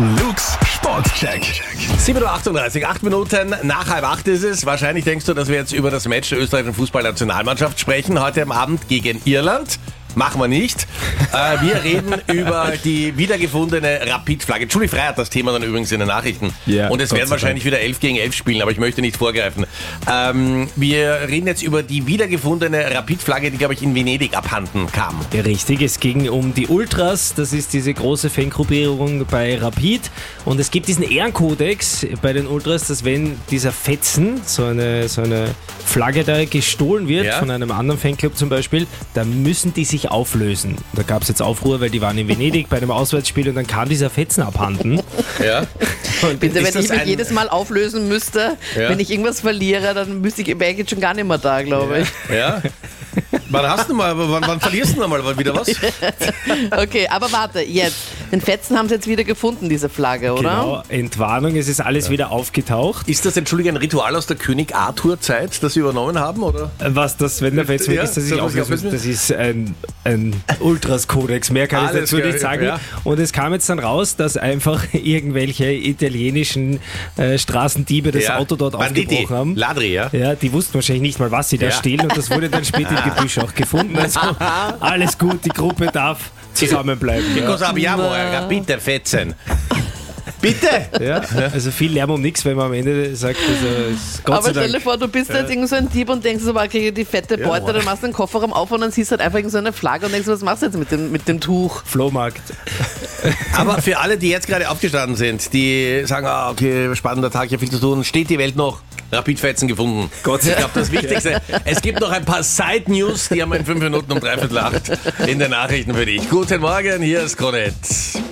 Luke's Sportcheck. 7:38 Uhr, 8 Minuten nach 7:30 ist es. Wahrscheinlich denkst du, dass wir jetzt über das Match der österreichischen Fußballnationalmannschaft sprechen. Heute am Abend gegen Irland. Machen wir nicht. Wir reden über die wiedergefundene Rapid-Flagge. Julie Frey hat das Thema dann übrigens in den Nachrichten. Ja, und es werden wahrscheinlich wieder 11 gegen 11 spielen, aber ich möchte nicht vorgreifen. Wir reden jetzt über die wiedergefundene Rapid-Flagge, die, glaube ich, in Venedig abhanden kam. Ja, richtig, es ging um die Ultras, das ist diese große Fangruppierung bei Rapid, und es gibt diesen Ehrenkodex bei den Ultras, dass wenn dieser Fetzen, so eine Flagge da gestohlen wird, Ja. von einem anderen Fanclub zum Beispiel, dann müssen die sich auflösen. Da gab es jetzt Aufruhr, weil die waren in Venedig bei einem Auswärtsspiel und dann kam dieser Fetzen abhanden. Ja. Bitte, Ist wenn ich das mich jedes Mal auflösen müsste, Ja. wenn ich irgendwas verliere, dann wäre ich jetzt schon gar nicht mehr da, glaube ich. Ja? Wann verlierst du mal wieder was? Okay, aber warte, jetzt. Den Fetzen haben sie jetzt wieder gefunden, diese Flagge, oder? Genau, Entwarnung, es ist alles wieder aufgetaucht. Ist das, Entschuldige, ein Ritual aus der König Arthur-Zeit, das sie übernommen haben, oder? Was das, wenn der Fetz weg Ja, ist, dass ich das auflösen ist muss, das ist ein Ultras-Kodex, mehr kann ich Alles dazu klar, nicht sagen. ja. Und es kam jetzt dann raus, dass einfach irgendwelche italienischen Straßendiebe das Ja. Auto dort Banditi, aufgebrochen haben. Ladri, ja? Ja, die wussten wahrscheinlich nicht mal, was sie da Ja. stehlen, und das wurde dann später im Gebüsch auch gefunden. Also alles gut, die Gruppe darf zusammenbleiben. Ja. Cosa abbiamo, rapite Fetzen. Bitte? Ja, also viel Lärm um nichts, wenn man am Ende sagt, also ist Gott Aber sei stell dir Dank. vor, du bist jetzt irgend so ein Dieb und denkst so, kriege ich die fette Beute, dann machst du den Kofferraum auf und dann siehst du halt einfach irgend so eine Flagge und denkst, was machst du jetzt mit dem Tuch? Flohmarkt. Aber für alle, die jetzt gerade aufgestanden sind, die sagen, okay, spannender Tag, hier viel zu tun, steht die Welt noch? Rapid-Fetzen gefunden. Gott, ich glaube, das Wichtigste. Es gibt noch ein paar Side-News, die haben wir in 5 Minuten um 7:45 in den Nachrichten für dich. Guten Morgen, hier ist Kronett.